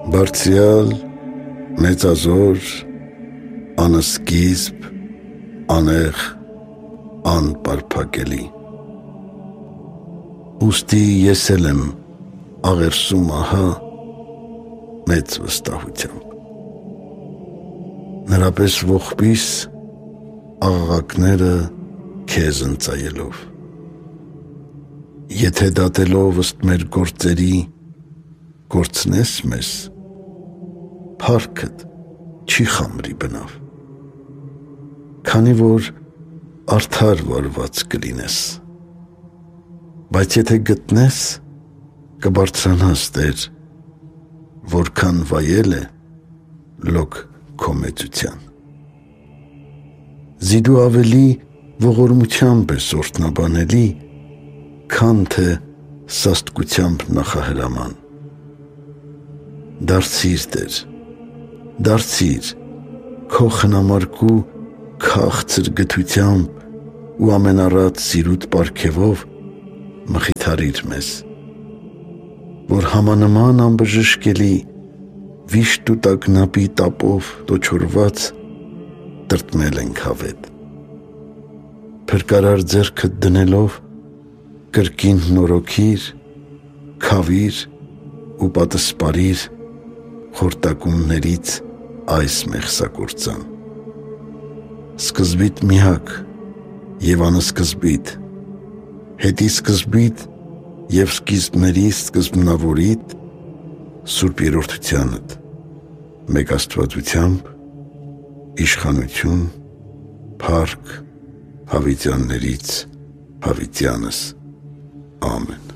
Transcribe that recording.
Բարձրյալ, մեծազոր, անսկիզբ, անեղ, անպարփակելի։ Ուստի ես էլ եմ աղերսում ահա մեծ վստահությամբ։ Նրա պես ողբիս աղաղակները քեզ ընծայելով։ Եթե դատելով ըստ մեր գործերի կորցնես մեզ, փառքդ չի խամրի բնավ, քանի որ արդար վարված կլինես, բայց եթե գտնես, կբարձրանաս Տեր, որքան վայել է լոկ քո մեծության։ Զիդու ավելի ողորմությամբ ես օրհնաբանելի, քան թե սաստկությամբ նախահրաման։ Դարձիր Տեր, դարձիր քո խնամարկու քաղցր գթությամբ ու ամենառատ սիրուտ պարգևով մխիթարիր մեզ, որ համանման անբժշկելի վիշտ ու տագնապի տապով տոչորված տրտմել ենք հավետ։ Փրկարար ձեռքդ դնելով կրկին նորոգիր, քավիր ու պատսպարիր խորտակումներից այս մեղսակործան։ Սկզբիտ միակ և անսկզբիտ, հետի սկզբիտ և սկիզբների սկզբնավորիդ Սուրբ Երրորդությանդ, մեկ Աստվածությամբ, իշխանություն, փառք հավիտյաններից հավիտյանս։ Ամեն։